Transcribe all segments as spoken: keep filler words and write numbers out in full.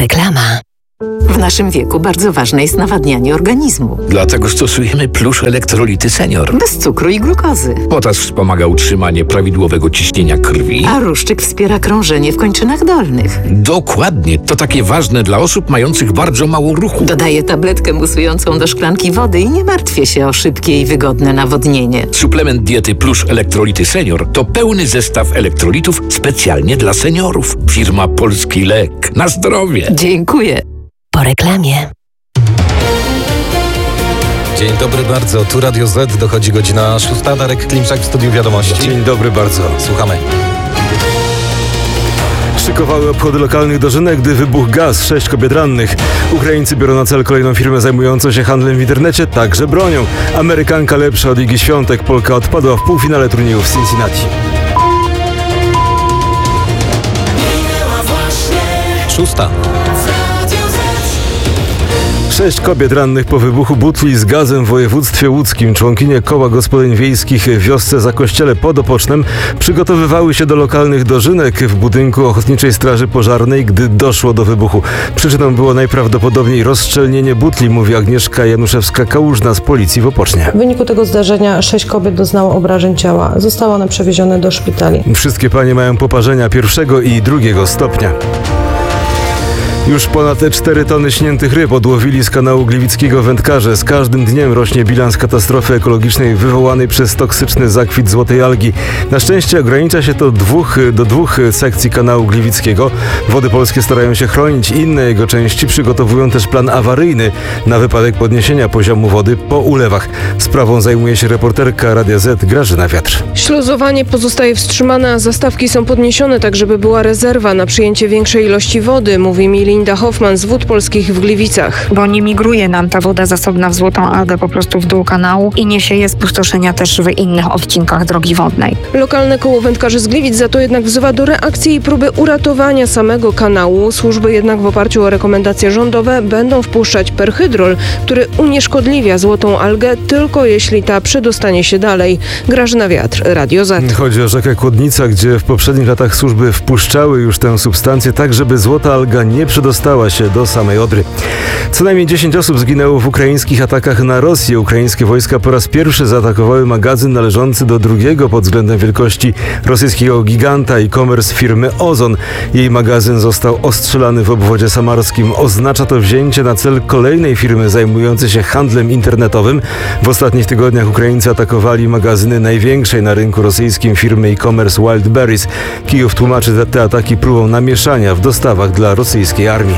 Reklama. W naszym wieku bardzo ważne jest nawadnianie organizmu. Dlatego stosujemy Plusz Elektrolity Senior. Bez cukru i glukozy. Potas wspomaga utrzymanie prawidłowego ciśnienia krwi. A ruszczyk wspiera krążenie w kończynach dolnych. Dokładnie. To takie ważne dla osób mających bardzo mało ruchu. Dodaję tabletkę musującą do szklanki wody i nie martwię się o szybkie i wygodne nawodnienie. Suplement diety Plusz Elektrolity Senior to pełny zestaw elektrolitów specjalnie dla seniorów. Firma Polski Lek. Na zdrowie. Dziękuję. Po reklamie. Dzień dobry bardzo, tu Radio Z, dochodzi godzina szósta, Darek Klimczak w studiu Wiadomości. Dzień dobry bardzo. Słuchamy. Szykowały obchody lokalnych dożynek, gdy wybuchł gaz, sześć kobiet rannych. Ukraińcy biorą na cel kolejną firmę zajmującą się handlem w internecie, także bronią. Amerykanka lepsza od Igi Świątek, Polka odpadła w półfinale turnieju w Cincinnati. Szósta. Sześć kobiet rannych po wybuchu butli z gazem w województwie łódzkim. Członkinie koła gospodyń wiejskich w wiosce Zakościele pod Opocznem przygotowywały się do lokalnych dożynek w budynku Ochotniczej Straży Pożarnej, gdy doszło do wybuchu. Przyczyną było najprawdopodobniej rozszczelnienie butli, mówi Agnieszka Januszewska-Kałużna z policji w Opocznie. W wyniku tego zdarzenia sześć kobiet doznało obrażeń ciała. Zostały one przewiezione do szpitali. Wszystkie panie mają poparzenia pierwszego i drugiego stopnia. Już ponad cztery tony śniętych ryb odłowili z kanału gliwickiego wędkarze. Z każdym dniem rośnie bilans katastrofy ekologicznej wywołanej przez toksyczny zakwit złotej algi. Na szczęście ogranicza się to dwóch, do dwóch sekcji kanału gliwickiego. Wody Polskie starają się chronić inne jego części, przygotowują też plan awaryjny na wypadek podniesienia poziomu wody po ulewach. Sprawą zajmuje się reporterka Radia Z Grażyna Wiatr. Śluzowanie pozostaje wstrzymane, a zastawki są podniesione, tak żeby była rezerwa na przyjęcie większej ilości wody, mówi mi Linda Hoffman z Wód Polskich w Gliwicach. Bo nie migruje nam ta woda zasobna w złotą algę po prostu w dół kanału i nie sieje spustoszenia też w innych odcinkach drogi wodnej. Lokalne koło wędkarzy z Gliwic za to jednak wzywa do reakcji i próby uratowania samego kanału. Służby jednak w oparciu o rekomendacje rządowe będą wpuszczać perhydrol, który unieszkodliwia złotą algę tylko jeśli ta przedostanie się dalej. Grażyna Wiatr, Radio Z. Chodzi o rzekę Kłodnica, gdzie w poprzednich latach służby wpuszczały już tę substancję tak, żeby złota alga nie przedostała się do samej Odry. Co najmniej dziesięć osób zginęło w ukraińskich atakach na Rosję. Ukraińskie wojska po raz pierwszy zaatakowały magazyn należący do drugiego pod względem wielkości rosyjskiego giganta e-commerce firmy Ozon. Jej magazyn został ostrzelany w obwodzie samarskim. Oznacza to wzięcie na cel kolejnej firmy zajmującej się handlem internetowym. W ostatnich tygodniach Ukraińcy atakowali magazyny największej na rynku rosyjskim firmy e-commerce Wildberries. Kijów tłumaczy te, te ataki próbą namieszania w dostawach dla rosyjskiej armii.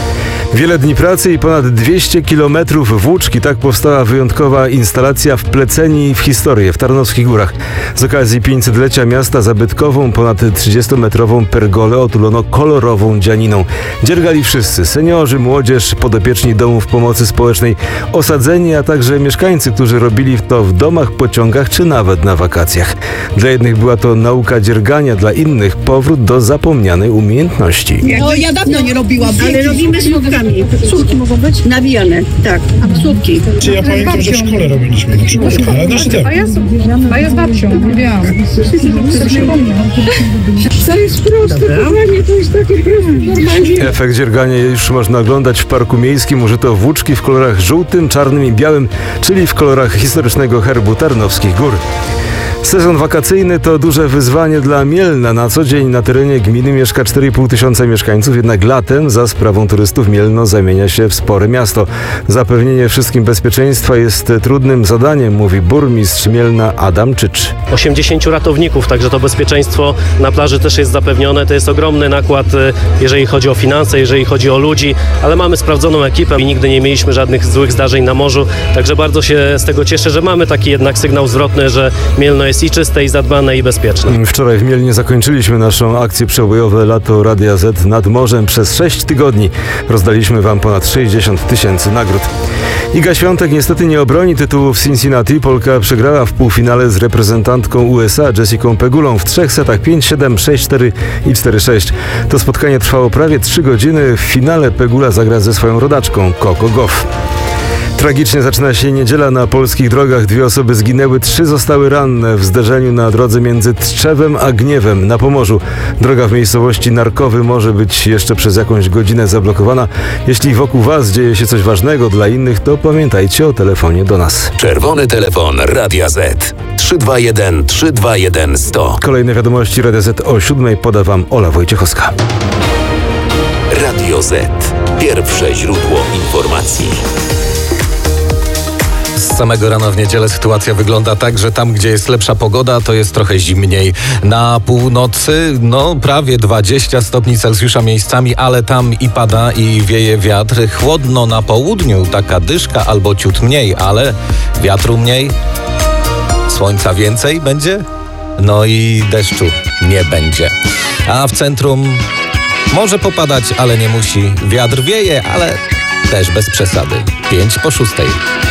Wiele dni pracy i ponad dwieście kilometrów włóczki. Tak powstała wyjątkowa instalacja w Pleceni w historię w Tarnowskich Górach. Z okazji pięćsetlecia miasta zabytkową ponad trzydziestometrową pergolę otulono kolorową dzianiną. Dziergali wszyscy: seniorzy, młodzież, podopieczni domów pomocy społecznej, osadzeni, a także mieszkańcy, którzy robili to w domach, pociągach czy nawet na wakacjach. Dla jednych była to nauka dziergania, dla innych powrót do zapomnianej umiejętności. No ja dawno nie robiłam, ale robimy słupkami. Słupki mogą być? Nawijane, tak, słupki. Czy ja pamiętam, że w szkole robiliśmy na przykład, ale też tak. A ja z, a ja z babcią, nie wiem. To jest proste, kochanie, to jest takie proste, normalnie. Efekt dziergania już można oglądać w Parku Miejskim. Użyto włóczki w kolorach żółtym, czarnym i białym, czyli w kolorach historycznego herbu Tarnowskich Gór. Sezon wakacyjny to duże wyzwanie dla Mielna. Na co dzień na terenie gminy mieszka cztery i pół tysiąca mieszkańców, jednak latem za sprawą turystów Mielno zamienia się w spore miasto. Zapewnienie wszystkim bezpieczeństwa jest trudnym zadaniem, mówi burmistrz Mielna Adam Czycz. osiemdziesięciu ratowników, także to bezpieczeństwo na plaży też jest zapewnione. To jest ogromny nakład, jeżeli chodzi o finanse, jeżeli chodzi o ludzi, ale mamy sprawdzoną ekipę i nigdy nie mieliśmy żadnych złych zdarzeń na morzu, także bardzo się z tego cieszę, że mamy taki jednak sygnał zwrotny, że Mielno jest i czyste, i zadbane, i bezpieczne. Wczoraj w Mielnie zakończyliśmy naszą akcję przebojowe Lato Radia Z nad morzem. Przez sześć tygodni rozdaliśmy wam ponad sześćdziesiąt tysięcy nagród. Iga Świątek niestety nie obroni tytułu w Cincinnati. Polka przegrała w półfinale z reprezentantką U S A Jessicą Pegulą w trzech setach pięć siedem, sześć cztery i cztery sześć. To spotkanie trwało prawie trzy godziny. W finale Pegula zagra ze swoją rodaczką Coco Gauff. Tragicznie zaczyna się niedziela na polskich drogach. Dwie osoby zginęły, trzy zostały ranne w zderzeniu na drodze między Tczewem a Gniewem na Pomorzu. Droga w miejscowości Narkowy może być jeszcze przez jakąś godzinę zablokowana. Jeśli wokół Was dzieje się coś ważnego dla innych, to pamiętajcie o telefonie do nas. Czerwony telefon Radia Z. trzy dwa jeden trzy dwa jeden sto. Kolejne wiadomości Radia Z o siódmej poda Wam Ola Wojciechowska. Radio Z. Pierwsze źródło informacji. Z samego rana w niedzielę sytuacja wygląda tak, że tam, gdzie jest lepsza pogoda, to jest trochę zimniej. Na północy, no prawie dwadzieścia stopni Celsjusza miejscami, ale tam i pada, i wieje wiatr. Chłodno na południu, taka dyszka albo ciut mniej, ale wiatru mniej, słońca więcej będzie, no i deszczu nie będzie. A w centrum może popadać, ale nie musi. Wiatr wieje, ale też bez przesady. Pięć po szóstej.